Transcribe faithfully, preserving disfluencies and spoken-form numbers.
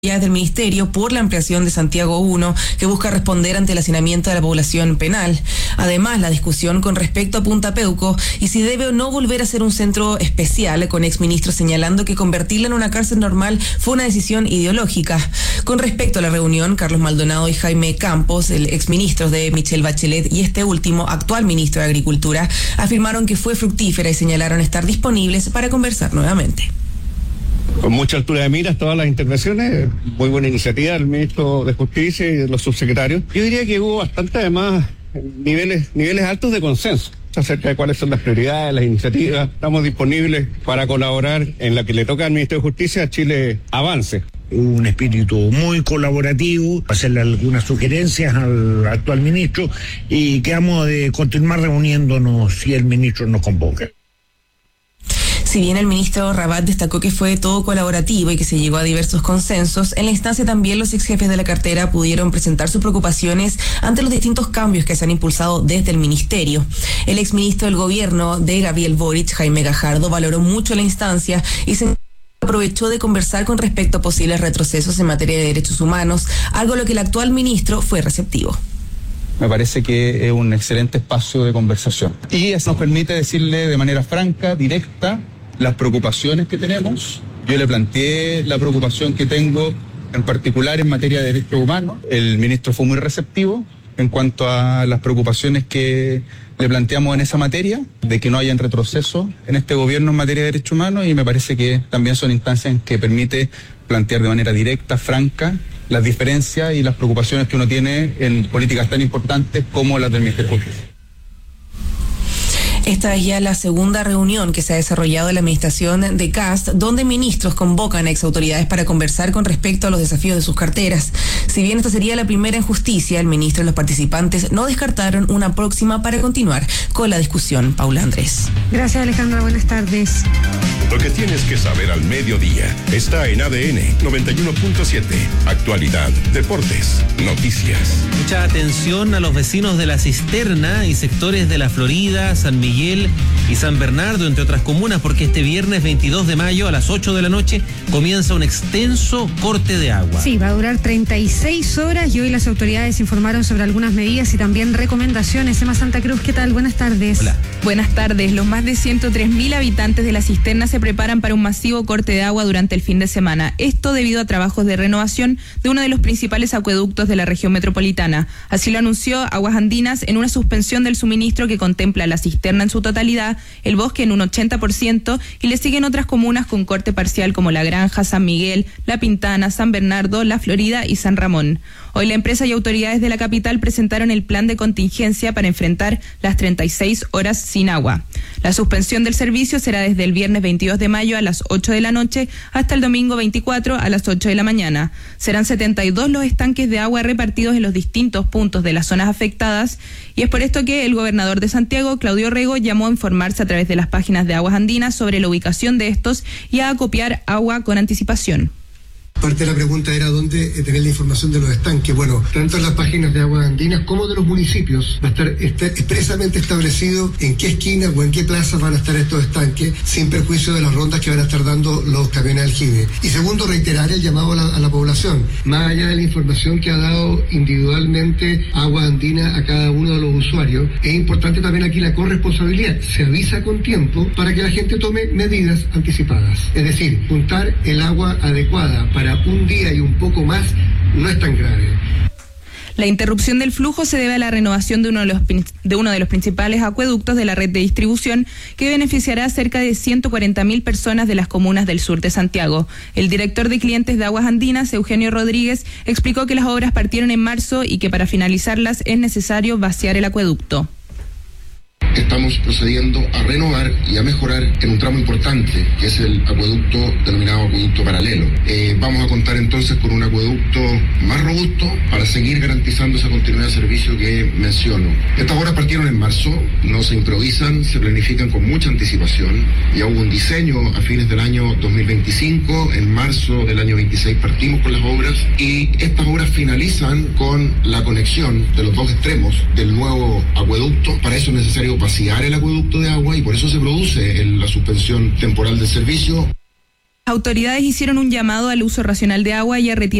del Ministerio por la ampliación de Santiago uno, que busca responder ante el hacinamiento de la población penal. Además, la discusión con respecto a Punta Peuco y si debe o no volver a ser un centro especial, con exministros señalando que convertirla en una cárcel normal fue una decisión ideológica. Con respecto a la reunión, Carlos Maldonado y Jaime Campos, el exministro de Michelle Bachelet y este último, actual ministro de Agricultura, afirmaron que fue fructífera y señalaron estar disponibles para conversar nuevamente. Con mucha altura de miras todas las intervenciones, muy buena iniciativa del ministro de Justicia y de los subsecretarios. Yo diría que hubo bastante, además, niveles, niveles altos de consenso acerca de cuáles son las prioridades, las iniciativas. Estamos disponibles para colaborar en la que le toca al Ministerio de Justicia a Chile avance. Un espíritu muy colaborativo, hacerle algunas sugerencias al actual ministro y quedamos de continuar reuniéndonos si el ministro nos convoca. Si bien el ministro Rabat destacó que fue todo colaborativo y que se llegó a diversos consensos, en la instancia también los ex jefes de la cartera pudieron presentar sus preocupaciones ante los distintos cambios que se han impulsado desde el ministerio. El exministro del gobierno de Gabriel Boric, Jaime Gajardo, valoró mucho la instancia y se aprovechó de conversar con respecto a posibles retrocesos en materia de derechos humanos, algo a lo que el actual ministro fue receptivo. Me parece que es un excelente espacio de conversación. Y eso nos permite decirle de manera franca, directa, las preocupaciones que tenemos. Yo le planteé la preocupación que tengo en particular en materia de derechos humanos. El ministro fue muy receptivo en cuanto a las preocupaciones que le planteamos en esa materia, de que no haya retroceso en este gobierno en materia de derechos humanos, y me parece que también son instancias en que permite plantear de manera directa, franca, las diferencias y las preocupaciones que uno tiene en políticas tan importantes como las del Ministerio de Justicia. Esta es ya la segunda reunión que se ha desarrollado en la administración de Kast, donde ministros convocan a exautoridades para conversar con respecto a los desafíos de sus carteras. Si bien esta sería la primera en justicia, el ministro y los participantes no descartaron una próxima para continuar con la discusión. Paula Andrés. Gracias, Alejandra. Buenas tardes. Lo que tienes que saber al mediodía está en A D N noventa y uno punto siete. Actualidad, deportes, noticias. Mucha atención a los vecinos de La Cisterna y sectores de La Florida, San Miguel y San Bernardo, entre otras comunas, porque este viernes veintidós de mayo a las ocho de la noche comienza un extenso corte de agua. Sí, va a durar treinta y seis horas y hoy las autoridades informaron sobre algunas medidas y también recomendaciones. Emma Santa Cruz, ¿qué tal? Buenas tardes. Hola. Buenas tardes. Los más de ciento tres mil habitantes de La Cisterna se preparan para un masivo corte de agua durante el fin de semana. Esto debido a trabajos de renovación de uno de los principales acueductos de la región metropolitana. Así lo anunció Aguas Andinas en una suspensión del suministro que contempla La Cisterna en su totalidad, El Bosque en un ochenta por ciento y le siguen otras comunas con corte parcial como La Granja, San Miguel, La Pintana, San Bernardo, La Florida y San Ramón. Hoy la empresa y autoridades de la capital presentaron el plan de contingencia para enfrentar las treinta y seis horas sin agua. La suspensión del servicio será desde el viernes veintidós de mayo a las ocho de la noche hasta el domingo veinticuatro a las ocho de la mañana. Serán setenta y dos los estanques de agua repartidos en los distintos puntos de las zonas afectadas y es por esto que el gobernador de Santiago, Claudio Rego, llamó a informarse a través de las páginas de Aguas Andinas sobre la ubicación de estos y a acopiar agua con anticipación. Parte de la pregunta era dónde tener la información de los estanques. Bueno, tanto en las páginas de Aguas Andinas como de los municipios va a estar está expresamente establecido en qué esquinas o en qué plazas van a estar estos estanques, sin perjuicio de las rondas que van a estar dando los camiones aljibe. Y segundo, reiterar el llamado a la, a la población, más allá de la información que ha dado individualmente Aguas Andinas a cada uno de los usuarios, es importante también aquí la corresponsabilidad. Se avisa con tiempo para que la gente tome medidas anticipadas. Es decir, juntar el agua adecuada para un día y un poco más no es tan grave. La interrupción del flujo se debe a la renovación de uno de los, de uno de los principales acueductos de la red de distribución que beneficiará a cerca de ciento cuarenta mil personas de las comunas del sur de Santiago. El director de clientes de Aguas Andinas, Eugenio Rodríguez, explicó que las obras partieron en marzo y que para finalizarlas es necesario vaciar el acueducto. Estamos procediendo a renovar y a mejorar en un tramo importante, que es el acueducto denominado acueducto paralelo. Eh, vamos a contar entonces con un acueducto más robusto para seguir garantizando esa continuidad de servicio que menciono. Estas obras partieron en marzo, no se improvisan, se planifican con mucha anticipación. Ya hubo un diseño a fines del año dos mil veinticinco, en marzo del año veintiséis partimos con las obras y estas obras finalizan con la conexión de los dos extremos del nuevo acueducto. Para eso es necesario vaciar el acueducto de agua y por eso se produce la suspensión temporal del servicio. Autoridades hicieron un llamado al uso racional de agua y a retirar